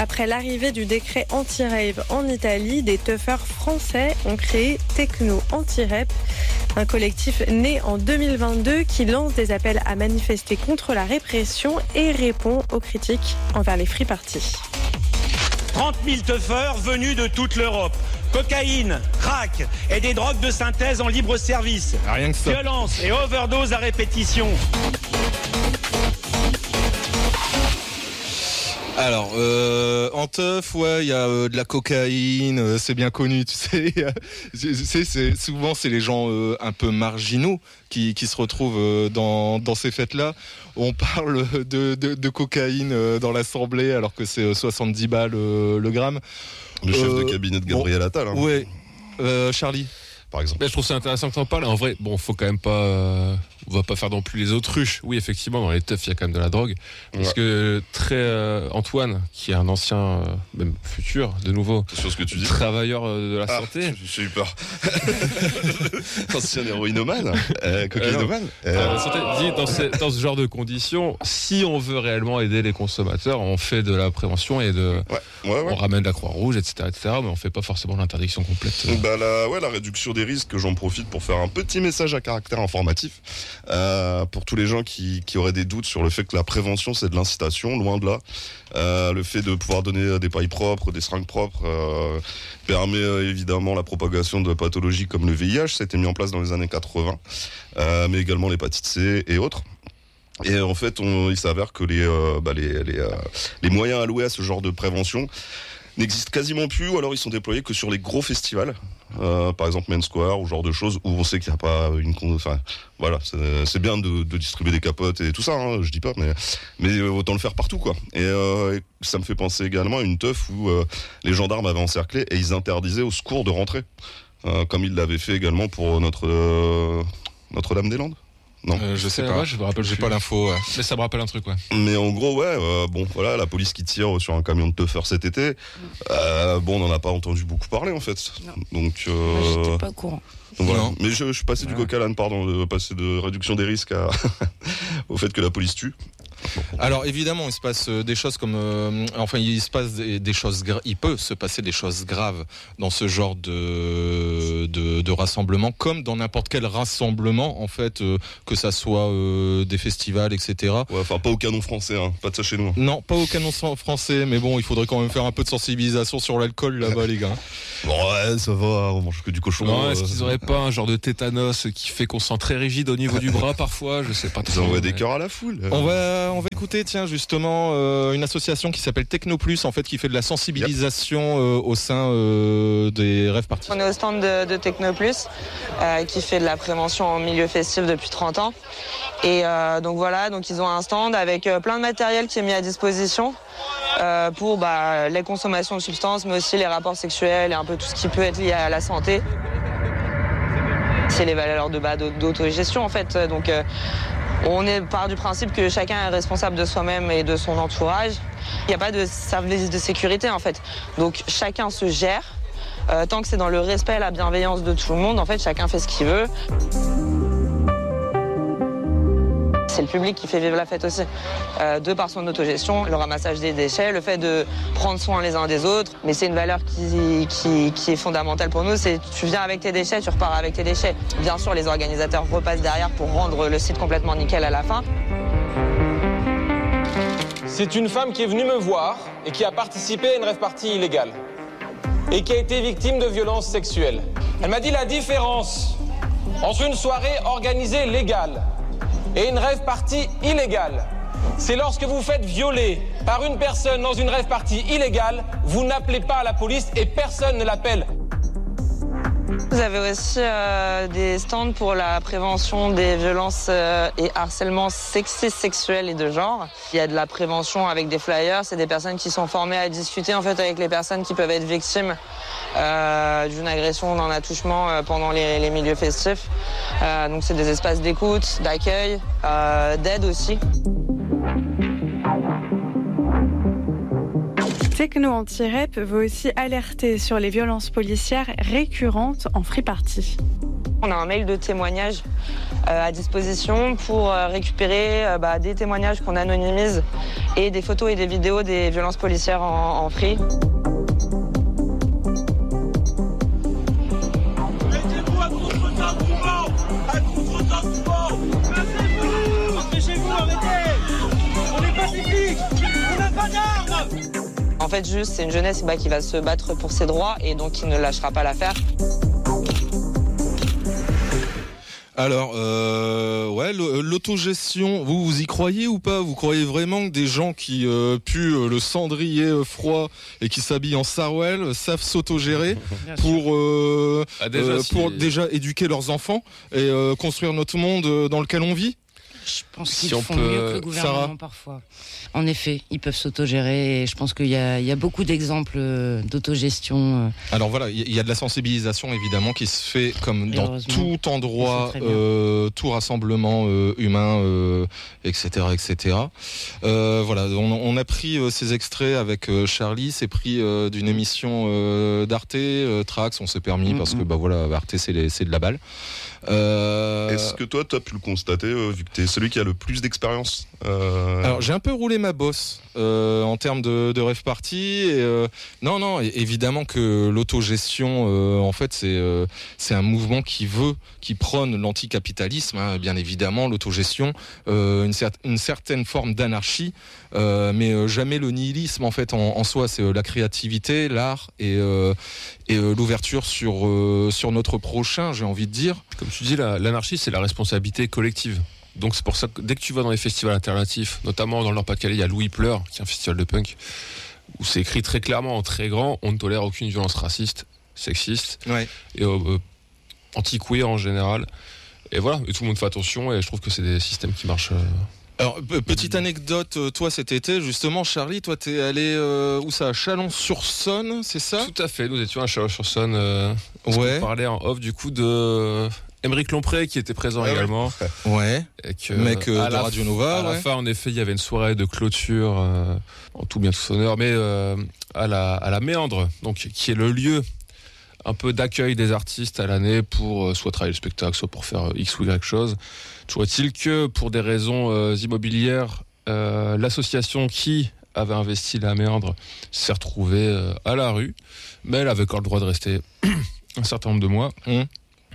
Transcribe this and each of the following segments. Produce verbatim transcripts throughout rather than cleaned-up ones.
Après l'arrivée du décret anti-rave en Italie, des tuffers français ont créé Techno Anti-Rap, un collectif né en deux mille vingt-deux qui lance des appels à manifester contre la répression et répond aux critiques envers les free parties. trente mille tuffers venus de toute l'Europe. Cocaïne, crack et des drogues de synthèse en libre service. Rien que ça. Violence et overdose à répétition. Alors, euh, en teuf, ouais, il y a euh, de la cocaïne, euh, c'est bien connu, tu sais. c'est, c'est, c'est, souvent, c'est les gens euh, un peu marginaux qui, qui se retrouvent euh, dans, dans ces fêtes-là. On parle de, de, de cocaïne euh, dans l'Assemblée alors que c'est soixante-dix balles euh, le gramme. Le chef euh, de cabinet de Gabriel bon, Attal. Hein. Ouais, euh, Charlie. Par exemple. Mais je trouve ça intéressant que t'en parles. En vrai, bon, faut quand même pas, euh, on va pas faire non plus les autruches. Oui, effectivement, dans les teufs, il y a quand même de la drogue. Parce ouais. que très euh, Antoine, qui est un ancien, euh, même futur, de nouveau, c'est sûr ce que tu dis. Travailleur euh, de la ah, santé. J'ai eu peur. Ancien héroïnomane, euh, cocaïnomane. Euh, euh, santé, dit, dans, ce, dans ce genre de conditions, si on veut réellement aider les consommateurs, on fait de la prévention et de, ouais. Ouais, ouais. on ramène la Croix-Rouge, et cetera, et cetera. Mais on fait pas forcément l'interdiction complète. Bah la, ouais, la réduction des risques, j'en profite pour faire un petit message à caractère informatif euh, pour tous les gens qui, qui auraient des doutes sur le fait que la prévention c'est de l'incitation, loin de là. Euh, le fait de pouvoir donner des pailles propres, des seringues propres euh, permet euh, évidemment la propagation de pathologies comme le V I H, ça a été mis en place dans les années quatre-vingts, euh, mais également l'hépatite C et autres. Et en fait, on, il s'avère que les, euh, bah les, les, euh, les moyens alloués à ce genre de prévention n'existent quasiment plus, ou alors ils sont déployés que sur les gros festivals, euh, par exemple Main Square ou genre de choses où on sait qu'il n'y a pas une, enfin voilà, c'est, c'est bien de, de distribuer des capotes et tout ça, hein, je dis pas, mais mais autant le faire partout quoi. Et, euh, et ça me fait penser également à une teuf où euh, les gendarmes avaient encerclé et ils interdisaient au secours de rentrer, euh, comme ils l'avaient fait également pour notre euh, Notre-Dame-des-Landes. Non, euh, je sais pas. Ouais, je me rappelle, j'ai pas l'info. Ouais. Mais ça me rappelle un truc, ouais. Mais en gros, ouais, euh, bon, voilà, la police qui tire sur un camion de teufeurs cet été. Euh, bon, on n'en a pas entendu beaucoup parler en fait. Non. Donc, euh, moi, j'étais pas au courant. Donc, voilà. Mais je, je suis passé ouais. du coq à l'âne, pardon, de passer de réduction des risques à au fait que la police tue. Alors évidemment, il se passe des choses comme, euh, enfin, il se passe des, des choses, gra- il peut se passer des choses graves dans ce genre de de, de rassemblement, comme dans n'importe quel rassemblement, en fait, euh, que ça soit euh, des festivals, et cetera. Ouais, enfin, pas au canon français, hein, pas de ça chez nous. Non, pas au canon français, mais bon, il faudrait quand même faire un peu de sensibilisation sur l'alcool là-bas, les gars. Bon, ouais, ça va, on mange que du cochon. Non, est-ce qu'ils auraient pas un genre de tétanos qui fait qu'on se sent très rigide au niveau du bras parfois? Je sais pas trop. Ils envoient mais... des cœurs à la foule. On va On va écouter, tiens, justement, euh, une association qui s'appelle Techno Plus, en fait, qui fait de la sensibilisation euh, au sein euh, des rave parties. On est au stand de, de Techno Plus, euh, qui fait de la prévention en milieu festif depuis trente ans. Et euh, donc voilà, donc ils ont un stand avec euh, plein de matériel qui est mis à disposition euh, pour bah, les consommations de substances, mais aussi les rapports sexuels et un peu tout ce qui peut être lié à la santé. C'est les valeurs de, bah, d'autogestion, en fait. Donc, euh, on est part du principe que chacun est responsable de soi-même et de son entourage. Il n'y a pas de service de sécurité en fait. Donc chacun se gère. Euh, tant que c'est dans le respect et la bienveillance de tout le monde, en fait, chacun fait ce qu'il veut. C'est le public qui fait vivre la fête aussi, euh, de par son autogestion, le ramassage des déchets, le fait de prendre soin les uns des autres. Mais c'est une valeur qui, qui, qui est fondamentale pour nous, c'est tu viens avec tes déchets, tu repars avec tes déchets. Bien sûr, les organisateurs repassent derrière pour rendre le site complètement nickel à la fin. C'est une femme qui est venue me voir et qui a participé à une rave party illégale et qui a été victime de violences sexuelles. Elle m'a dit la différence entre une soirée organisée légale et une rave party illégale, c'est lorsque vous faites violer par une personne dans une rave party illégale, vous n'appelez pas la police et personne ne l'appelle. Vous avez aussi euh, des stands pour la prévention des violences euh, et harcèlements sexistes, sexuels et de genre. Il y a de la prévention avec des flyers, c'est des personnes qui sont formées à discuter en fait avec les personnes qui peuvent être victimes euh, d'une agression, d'un attouchement euh, pendant les, les milieux festifs. Euh, donc c'est des espaces d'écoute, d'accueil, euh, d'aide aussi. Techno Anti-Rap veut aussi alerter sur les violences policières récurrentes en free party. On a un mail de témoignage euh, à disposition pour euh, récupérer euh, bah, des témoignages qu'on anonymise et des photos et des vidéos des violences policières en, en free. Mettez-vous à contre-temps du vent, à contre-temps du vent. Mettez-vous, rentrez chez vous, arrêtez. On est pacifique, on n'a pas d'armes. En fait, juste, c'est une jeunesse bah, qui va se battre pour ses droits et donc qui ne lâchera pas l'affaire. Alors, euh, ouais, l'autogestion, vous, vous y croyez ou pas? Vous croyez vraiment que des gens qui euh, puent euh, le cendrier euh, froid et qui s'habillent en sarouel euh, savent s'autogérer pour, euh, ah, déjà, euh, si... pour déjà éduquer leurs enfants et euh, construire notre monde euh, dans lequel on vit? Je pense qu'ils si font peut... mieux que le gouvernement Sarah. parfois. En effet, ils peuvent s'autogérer et je pense qu'il y a, il y a beaucoup d'exemples d'autogestion. Alors voilà, il y a de la sensibilisation évidemment qui se fait comme dans tout endroit, euh, tout rassemblement euh, humain, euh, et cetera, et cetera. Euh, voilà, on, on a pris euh, ces extraits avec euh, Charlie, c'est pris euh, d'une émission euh, d'Arte, euh, Trax, on s'est permis mm-hmm. parce que bah voilà, Arte c'est, les, c'est de la balle. Euh... Est-ce que toi, tu as pu le constater, euh, vu que tu es celui qui a le plus d'expérience euh... Alors, j'ai un peu roulé ma bosse euh, en termes de, de rave party. Et, euh, non, non, évidemment que l'autogestion, euh, en fait, c'est, euh, c'est un mouvement qui veut, qui prône l'anticapitalisme, hein, bien évidemment, l'autogestion, euh, une, cer- une certaine forme d'anarchie, euh, mais euh, jamais le nihilisme, en fait, en, en soi. C'est euh, la créativité, l'art et, euh, et euh, l'ouverture sur, euh, sur notre prochain, j'ai envie de dire. Comme tu dis, la, l'anarchie, c'est la responsabilité collective. Donc c'est pour ça que dès que tu vas dans les festivals alternatifs, notamment dans le Nord-Pas-de-Calais, il y a Louis Pleur, qui est un festival de punk, où c'est écrit très clairement, en très grand, on ne tolère aucune violence raciste, sexiste, ouais. et euh, anti-queer en général. Et voilà, et tout le monde fait attention, et je trouve que c'est des systèmes qui marchent... Euh... Alors, petite anecdote, toi cet été, justement, Charlie, toi t'es allé euh, où ça, à Chalon-sur-Saône, c'est ça? Tout à fait, nous étions à Chalon-sur-Saône. Euh, ouais. On parlait en off du coup de Émeric Lompré qui était présent ah également. Ouais. Et que, mec euh, de la, Radio Nova. À ouais. la fin, en effet, il y avait une soirée de clôture, euh, en tout bien tout son honneur, mais euh, à la à la Méandre, donc qui est le lieu un peu d'accueil des artistes à l'année pour euh, soit travailler le spectacle, soit pour faire euh, X ou Y chose. Toujours est-il que pour des raisons euh, immobilières, euh, l'association qui avait investi la Méandre s'est retrouvée euh, à la rue, mais elle avait encore le droit de rester un certain nombre de mois. Mmh.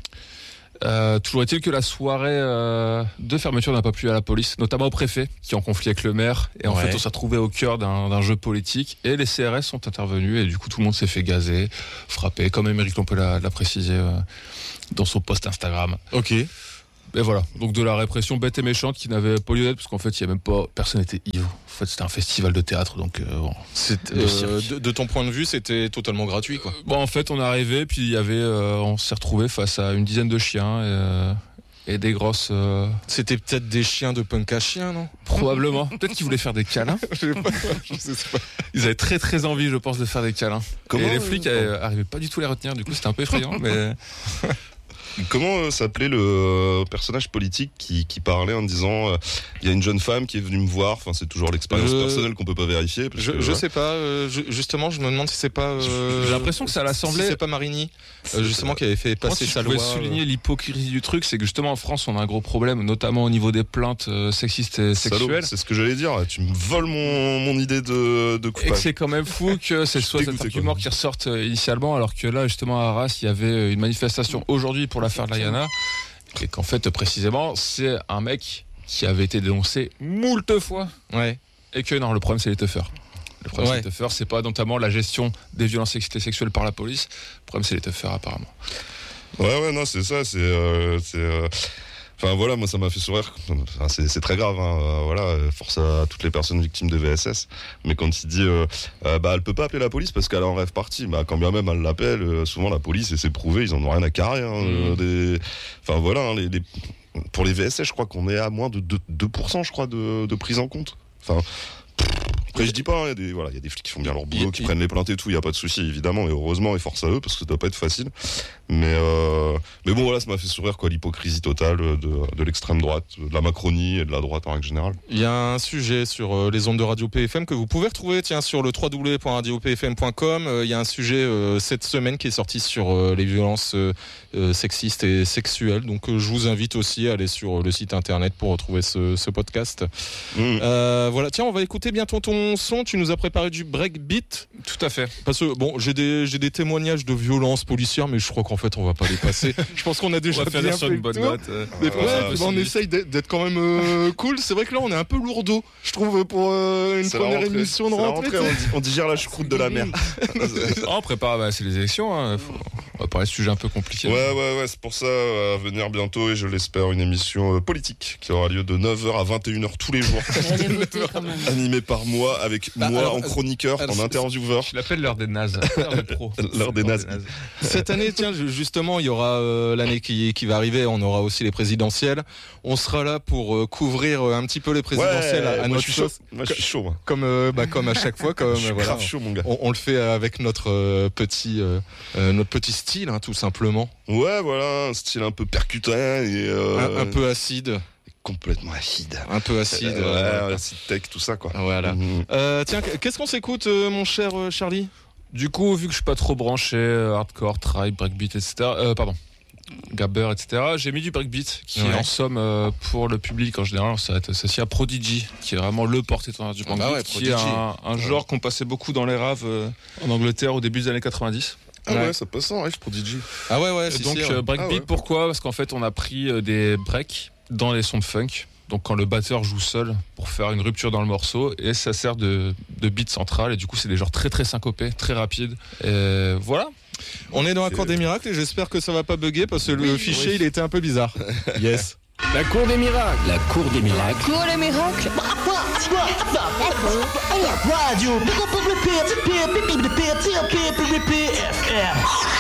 Euh, toujours est-il que la soirée euh, de fermeture n'a pas plu à la police, notamment au préfet qui est en conflit avec le maire, et en ouais. fait on s'est retrouvé au cœur d'un, d'un jeu politique et les C R S sont intervenus et du coup tout le monde s'est fait gazer, frapper, comme Émeric Lompré l'a, l'a précisé euh, dans son post Instagram. Ok. Et voilà, donc de la répression bête et méchante qui n'avait pas lieu d'être, parce qu'en fait il y a même pas, personne n'était ivre. En fait c'était un festival de théâtre, donc euh, bon, c'était, euh, de, de ton point de vue c'était totalement gratuit quoi. Euh, bon en fait on est arrivé, puis il y avait, euh, on s'est retrouvé face à une dizaine de chiens et, euh, et des grosses. Euh... C'était peut-être des chiens de punk à chiens, non? Probablement. Peut-être qu'ils voulaient faire des câlins. Je sais pas, je sais pas. Ils avaient très très envie, je pense, de faire des câlins. Comment et les flics euh, arrivaient pas du tout à les retenir. Du coup c'était un peu effrayant, mais. Comment euh, s'appelait le euh, personnage politique qui, qui parlait en disant il euh, y a une jeune femme qui est venue me voir, enfin c'est toujours l'expérience je... personnelle qu'on peut pas vérifier parce je, que, je ouais. sais pas euh, je, justement je me demande si c'est pas euh, j'ai l'impression que ça à l'Assemblée si c'est pas Marini euh, justement qui avait fait passer Moi, si sa je loi. pouvais souligner euh... l'hypocrisie du truc, c'est que justement en France on a un gros problème, notamment au niveau des plaintes euh, sexistes et sexuelles. Salaud, c'est ce que j'allais dire, tu me voles mon, mon idée de, de coupable. Et que c'est quand même fou que c'est soit cet argument qui ressorte euh, initialement, alors que là justement à Arras il y avait une manifestation aujourd'hui pour l'affaire de l'Ayana. Et qu'en fait, précisément, c'est un mec qui avait été dénoncé moult fois. Ouais. Et que non, le problème, c'est les teufeurs. Le problème, ouais. c'est les teufeurs. C'est pas notamment la gestion des violences sexuelles par la police. Le problème, c'est les teufeurs, apparemment. Ouais, ouais, non, c'est ça. C'est. Euh, c'est euh... Enfin voilà, moi ça m'a fait sourire. Enfin, c'est, c'est très grave, hein. euh, voilà, force à toutes les personnes victimes de V S S. Mais quand il dit, euh, euh, bah elle peut pas appeler la police parce qu'elle est en rêve partie. Bah quand bien même elle l'appelle, euh, souvent la police, et c'est prouvé, ils en ont rien à carrer. Hein, mmh. euh, des... Enfin voilà, hein, les, les... pour les V S S, je crois qu'on est à moins de deux pour cent, je crois, de, de prise en compte. Enfin. Après, je dis pas, il hein, y a des, voilà, il y a des flics qui font bien leur boulot, qui prennent les plaintes et tout, il y a pas de souci, évidemment, et heureusement, et force à eux, parce que ça doit pas être facile. Mais, euh, mais bon, voilà, ça m'a fait sourire, quoi, l'hypocrisie totale de, de l'extrême droite, de la Macronie et de la droite en règle générale. Il y a un sujet sur euh, les ondes de Radio P F M que vous pouvez retrouver, tiens, sur le w w w point radio p f m point com. Euh, il y a un sujet euh, cette semaine qui est sorti sur euh, les violences euh, euh, sexistes et sexuelles. Donc, euh, je vous invite aussi à aller sur le site internet pour retrouver ce, ce podcast. Mmh. Euh, voilà, tiens, on va écouter bientôt ton son. Tu nous as préparé du breakbeat. Tout à fait. Parce que bon, j'ai des j'ai des témoignages de violences policières, mais je crois qu'en fait, on va pas les passer. Je pense qu'on a déjà on va bien sur fait une bonne note. Euh, mais ouais, ouais, ouais, bah, on essaye d'être quand même euh, cool. C'est vrai que là, on est un peu lourdeau, je trouve, pour euh, une c'est première émission de rentrée. rentrée on, on digère la choucroute de la mer. oh, on prépare, bah, c'est les élections. Hein. Faut... On va parler de sujets un peu compliqués. Ouais, ouais, ouais, c'est pour ça, euh, à venir bientôt, et je l'espère, une émission euh, politique qui aura lieu de neuf heures à vingt et une heures tous les jours. Animée par moi, avec bah, moi alors, en chroniqueur, alors, en intervieweur. Je l'appelle l'heure des nazes. L'heure des pros. L'heure des nazes. Cette année, tiens, justement, il y aura euh, l'année qui, qui va arriver, on aura aussi les présidentielles. On sera là pour euh, couvrir euh, un petit peu les présidentielles ouais, à, à moi notre je suis chaud. Moi, je suis chaud, moi. Comme, euh, bah, comme à chaque fois, comme, je suis voilà, grave chaud, mon gars. On, on le fait avec notre euh, petit, euh, euh, notre petit style, hein, tout simplement. Ouais, voilà, un style un peu percutant et euh... un, un peu acide. Complètement acide. Un peu acide. Euh, ouais, acide tech, tout ça, quoi. Voilà. Mmh. Euh, tiens, qu'est-ce qu'on s'écoute, euh, mon cher euh, Charlie ? Du coup, vu que je suis pas trop branché euh, hardcore, tribe, breakbeat, et cetera. Euh, pardon. Gabber, et cetera. J'ai mis du breakbeat qui ouais. est en somme euh, pour le public en général, ça va être associé à Prodigy, qui est vraiment le porte-étendard du breakbeat, ah bah ouais, qui est un, un genre ouais. qu'on passait beaucoup dans les raves euh, en Angleterre au début des années quatre-vingt-dix. Ah ouais, ouais ça passe en rave Prodigy. Ah ouais, ouais, c'est donc sûr. Euh, breakbeat, ah ouais. Pourquoi ? Parce qu'en fait, on a pris euh, des breaks dans les sons de funk. Donc quand le batteur joue seul pour faire une rupture dans le morceau, et ça sert de, de beat central, et du coup c'est des genres très très syncopés, très rapides. Et voilà. On est dans la cour des miracles et j'espère que ça va pas bugger parce que oui, le fichier oui. il était un peu bizarre. Yes. La cour des miracles. La cour des miracles. La cour des miracles. Radio.